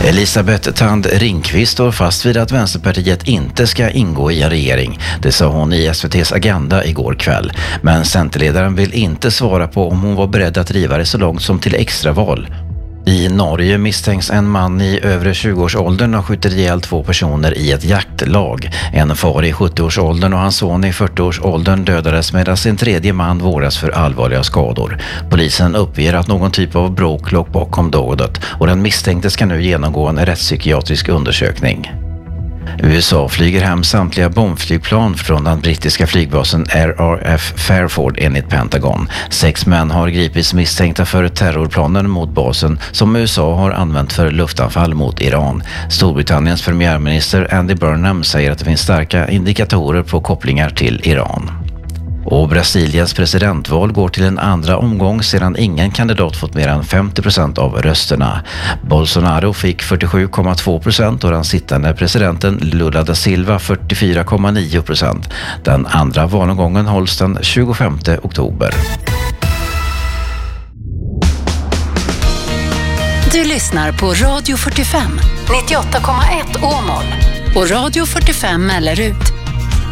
Elisabeth Thand Ringqvist står fast vid att Vänsterpartiet inte ska ingå i en regering. Det sa hon i SVT:s Agenda igår kväll. Men Centerledaren vill inte svara på om hon var beredd att driva det så långt som till extraval. I Norge misstänks en man i övre 20-årsåldern ha skjutit ihjäl 2 personer i ett jaktlag. En far i 70-årsåldern och hans son i 40-årsåldern dödades medan sin tredje man vårdas för allvarliga skador. Polisen uppger att någon typ av bråk låg bakom dådet och den misstänkte ska nu genomgå en rättspsykiatrisk undersökning. USA flyger hem samtliga bombflygplan från den brittiska flygbasen RAF Fairford enligt Pentagon. 6 män har gripits misstänkta för terrorplanen mot basen som USA har använt för luftanfall mot Iran. Storbritanniens premiärminister Andy Burnham säger att det finns starka indikatorer på kopplingar till Iran. Och Brasiliens presidentval går till en andra omgång sedan ingen kandidat fått mer än 50% av rösterna. Bolsonaro fick 47,2% och den sittande presidenten Lula da Silva 44,9%. Den andra valomgången hålls den 25 oktober. Du lyssnar på Radio 45, 98,1 Åmål och Radio 45 Mellerud.